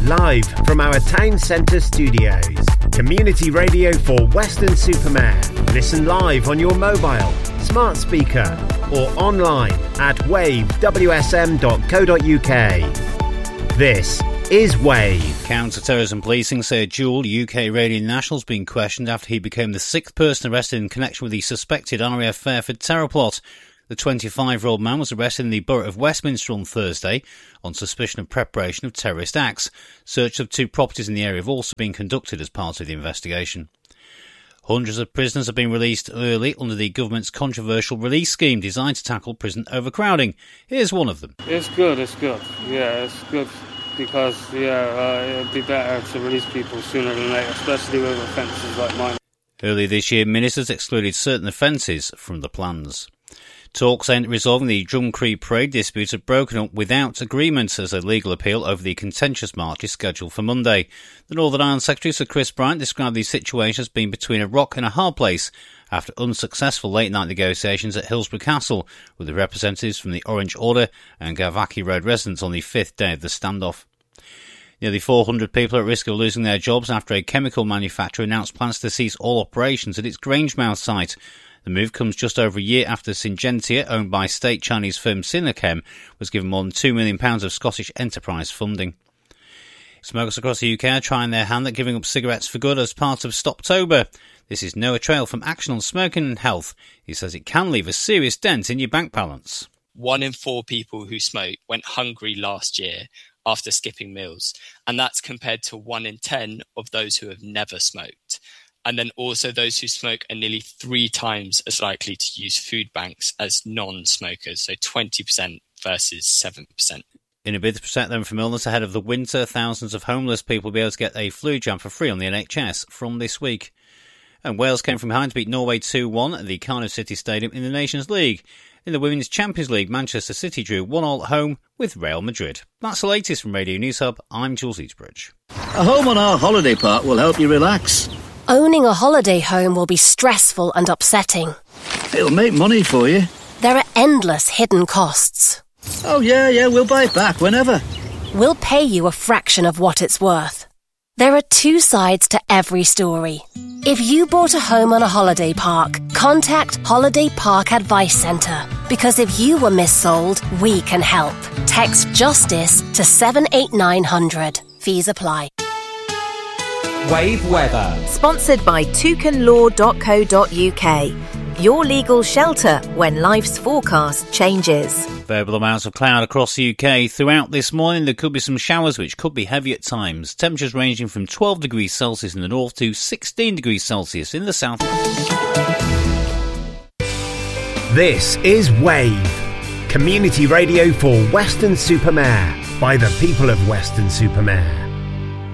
Live from our town centre studios. Community radio for Weston-super-Mare. Listen live on your mobile, smart speaker or online at wavewsm.co.uk. This is Wave. Counter-terrorism policing say a dual UK radio national has been questioned after he became the sixth person arrested in connection with the suspected RAF Fairford terror plot. The 25-year-old man was arrested in the borough of Westminster on Thursday on suspicion of preparation of terrorist acts. Search of two properties in the area have also been conducted as part of the investigation. Hundreds of prisoners have been released early under the government's controversial release scheme designed to tackle prison overcrowding. Here's one of them. It's good. Yeah, it's good because, it'd be better to release people sooner than later, especially with offences like mine. Earlier this year, ministers excluded certain offences from the plans. Talks aimed at resolving the Drumcree Parade dispute have broken up without agreement as a legal appeal over the contentious march is scheduled for Monday. The Northern Ireland Secretary Sir Chris Bryant described the situation as being between a rock and a hard place after unsuccessful late-night negotiations at Hillsborough Castle with the representatives from the Orange Order and Gavaki Road residents on the fifth day of the standoff. Nearly 400 people are at risk of losing their jobs after a chemical manufacturer announced plans to cease all operations at its Grangemouth site. The move comes just over a year after Syngenta, owned by state Chinese firm Sinochem, was given more than £2 million of Scottish enterprise funding. Smokers across the UK are trying their hand at giving up cigarettes for good as part of Stoptober. This is Noah Trail from Action on Smoking and Health. He says it can leave a serious dent in your bank balance. 1 in 4 people who smoke went hungry last year after skipping meals, and that's compared to 1 in 10 of those who have never smoked. And then also those who smoke are nearly 3 times as likely to use food banks as non-smokers, so 20% versus 7%. In a bid to protect them from illness ahead of the winter, thousands of homeless people will be able to get a flu jab for free on the NHS from this week. And Wales came from behind to beat Norway 2-1 at the Cardiff City Stadium in the Nations League. In the Women's Champions League, Manchester City drew 1-1 at home with Real Madrid. That's the latest from Radio News Hub. I'm Jules Eastbridge. A home on our holiday park will help you relax. Owning a holiday home will be stressful and upsetting. It'll make money for you. There are endless hidden costs. Oh, yeah, we'll buy it back whenever. We'll pay you a fraction of what it's worth. There are 2 sides to every story. If you bought a home on a holiday park, contact Holiday Park Advice Centre. Because if you were missold, we can help. Text JUSTICE to 78900. Fees apply. Wave weather. Sponsored by toucanlaw.co.uk. Your legal shelter when life's forecast changes. Variable amounts of cloud across the UK. Throughout this morning, there could be some showers which could be heavy at times. Temperatures ranging from 12 degrees Celsius in the north to 16 degrees Celsius in the south. This is Wave. Community radio for Weston-super-Mare by the people of Weston-super-Mare.